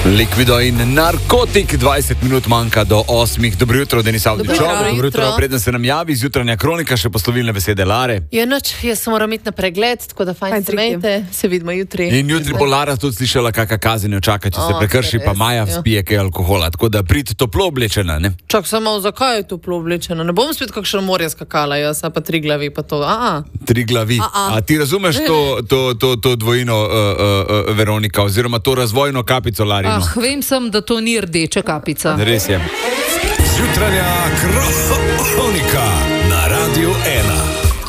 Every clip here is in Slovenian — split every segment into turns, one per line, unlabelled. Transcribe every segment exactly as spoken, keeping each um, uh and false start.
Likvido in narkotik, dvajset minut manjka do osmih. Dobro jutro, Denis Avdićov. Dobro jutro. Preden se nam javi zjutranja kronika, še poslovilne besede Lare.
Je noč, jaz sem moram iti na pregled, tako da fajn se mejte, se vidimo jutri.
In jutri bo Lara tudi slišala, kakšna kazen jo čaka, če se prekrši, pa Maja spije kaj alkohola. Tako da prid toplo oblečena, ne?
Čak samo, zakaj je toplo oblečena? Ne bom spet kakšno morje skakala, jaz pa tri glavi pa to. A-a.
Tri glavi. A-a. A ti razumeš to, to, to, to dvojino, uh, uh, uh, Veronika, oziroma to razvojno kapico Larino?
Ah, vem sem, da to ni rdeča kapica.
Res je.
Zjutranja kronika na Radiu ena.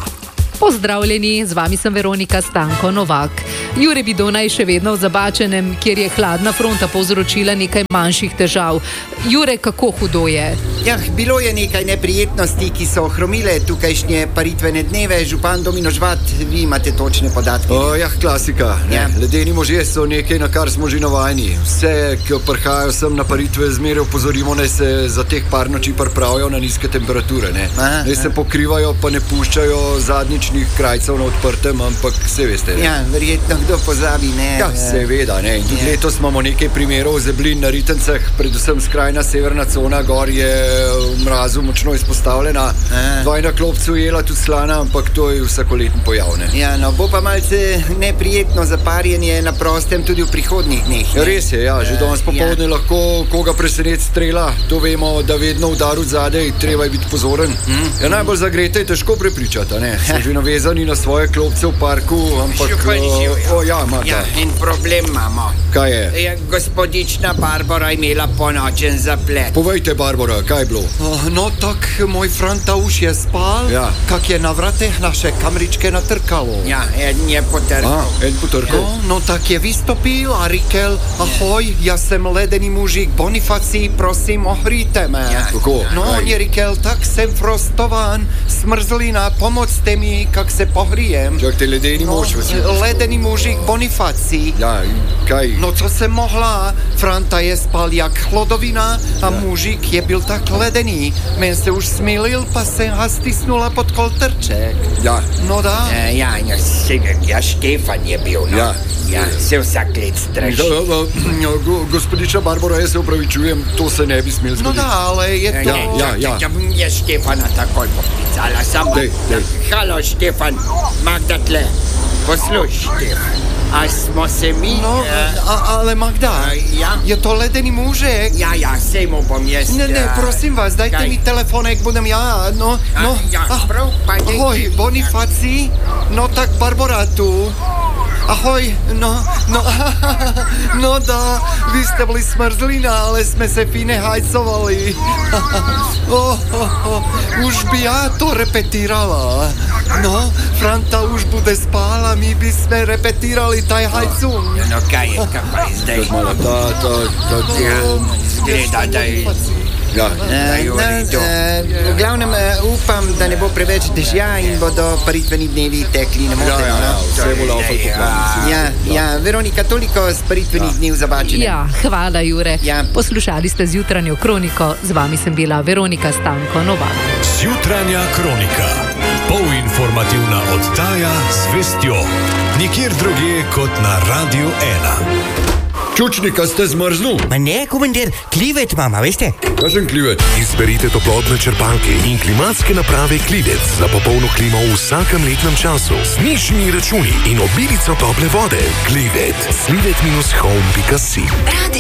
Pozdravljeni, z vami sem Veronika Stanko Novak. Jure Bidona je še vedno v Zabačenem, kjer je hladna fronta povzročila nekaj manjših težav. Jure, kako hudo je?
Ja, bilo je nekaj neprijetnosti, ki so ohromile tukajšnje paritvene dneve. Župan Domino Žvat, vi imate točne podatke.
O, ja, klasika.
Ja.
Ledeni možje so nekaj, na kar smo že navajeni. Vse, ki prihajajo sem na paritve, zmeraj opozorimo, naj se za teh par noči pripravijo na nizke temperature. Ne?
Aha,
naj se
aha.
pokrivajo, pa ne puščajo zadnjičnih krajcev na odprtem, ampak se veste. Ne?
Ja, verjetno kdo pozabi, ne?
Ja, seveda, ne. In tudi
Ja.
letos imamo nekaj primerov zeblin na Ritencah, predvsem skrajna severna cona gor je v mrazu močno izpostavljena.
Aha.
Dva je na klopcu jela tudi slana, ampak to je vsakoletni pojav, ne.
Ja, no, bo pa malce neprijetno zaparjenje na prostem tudi v prihodnjih dneh.
Ja, res je, ja, že danes
Ja.
popoldne lahko koga preseneti strela, to vemo, da vedno udar zadaj, treba je biti pozoren. Ja, najbolj zagrete je težko prepričati, a ne, so že navezani na svoje klopce v parku, ampak...
Župan, živijo.
uh, o, ja, Marta,
Ja, in problem imamo.
kaj je?
Ja, gospodična Barbara je imela ponočen zaplet.
Povejte, Barbara, kaj je bilo?
No tak moj Frantauš je spal,
Ja.
kak je na vrateh naše kamričke natrkalo.
Ja, eden je potrkal.
A, en potrkal.
No, no tak je vystopil a rikel, ahoj, ja sem ledený mužík Bonifací, prosím, ohríte me.
Ja.
Kako?
No,
Kaj?
on je rikel, tak jsem frostován, smrzlina, pomocte mi, kak se pohrijem.
Čak, te ledeni
No,
mož, vsi.
ledený mužík Bonifací.
Ja, in kaj?
No co jsem mohla, Franta je spal jak chlodovina a mužík je byl tak ledený. Men se už smilil, pa jsem ha stisnula pod koltrček.
Ja,
No dá.
Ja, ja, ja, se- ja, Štefan je bil, no.
Ja.
Ja, se vsak let straši.
Da, da, da, go, gospodiča Barbara, jaz se upravičujem, to se ne bi smel
No
zgoditi.
dá, ale je to...
Ja, ja, ja.
Ja bom jaz Štefana takoj poklicala, samo...
Dej, dej.
Halo, Štefan, Magda tle. Posluš, Štefan, a smo se mi...
No,
eh,
a, ale Magda,
a, ja?
je to ledený mužek.
Ja, ja, sej mu bom jaz...
Ne, ne,
eh,
prosím vás, dajte
kaj?
mi telefonek, budem ja, no,
A,
no.
ja, prav, pa dej.
Ahoj, Bonifací, no tak Barbara tu. Ahoj, no, no, no dá, vy jste byli smrzlina, ale jsme se fine hajcovali. Oh, oh, oh, už by já to repetírala. No, Franta už bude spál a my by jsme repetírali taj hajcum.
No, kaj je, kaj je zdaj?
Malo, da, da, da,
Ja, zgleda, da je...
ja.
Da je v redu. V glavnem eh, upam, da ne bo preveč dežja in bodo paritveni dnevi tekli
Ja,
nemoteno.
ja, ja, vse bo laufal po planu.
Ja, ja, Veronika, toliko z paritvenih dni v Zabačenem.
Ja, hvala Jure.
Ja.
Poslušali ste zjutranjo kroniko, z vami sem bila Veronika Stanko Novak.
Zjutranja kronika. Polinformativna oddaja z vestjo. Nikjer drugje kot na Radiu ena.
Čučnika ste zmrznul?
Ma ne, komandir, klivet imam, a veste?
Kakšen klivet?
Izberite toplotne črpalke in klimatske naprave Klivec za popolno klimo v vsakem letnem času. Z nižjimi računi in obilico tople vode. Klivet. klivet dash home pika si.